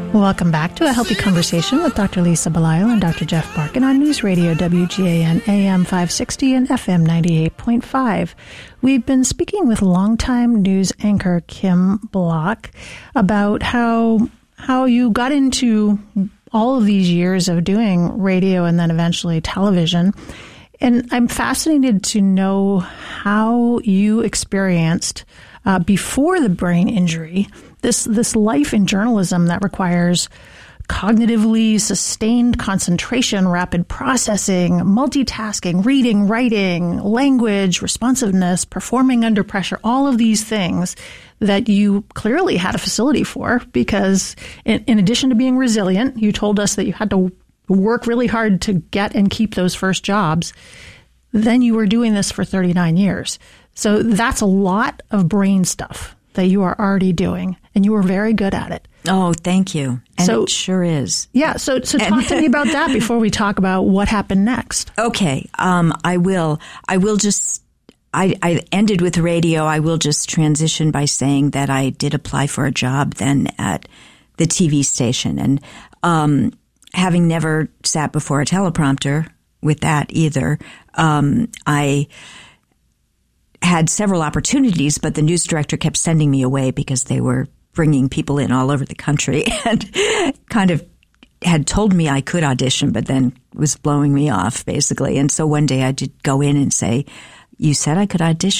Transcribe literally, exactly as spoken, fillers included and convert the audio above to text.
Welcome back to A Healthy Conversation with Doctor Lisa Belisle and Doctor Jeff Barkin on News Radio W G A N A M five sixty and F M ninety-eight point five. We've been speaking with longtime news anchor Kim Block about how how you got into all of these years of doing radio and then eventually television. And I'm fascinated to know how you experienced uh, before the brain injury this this life in journalism that requires cognitively sustained concentration, rapid processing, multitasking, reading, writing, language, responsiveness, performing under pressure, all of these things that you clearly had a facility for because in, in addition to being resilient, you told us that you had to work really hard to get and keep those first jobs. Then you were doing this for thirty-nine years. So that's a lot of brain stuff that you are already doing, and you were very good at it. Oh, thank you. And so, it sure is. Yeah, so so talk to me about that before we talk about what happened next. Okay, um, I will. I will just, I, I ended with radio. I will just transition by saying that I did apply for a job then at the T V station. And um, having never sat before a teleprompter with that either, um, I had several opportunities, but the news director kept sending me away because they were bringing people in all over the country and kind of had told me I could audition, but then was blowing me off basically. And so one day I did go in and say, "You said I could audition."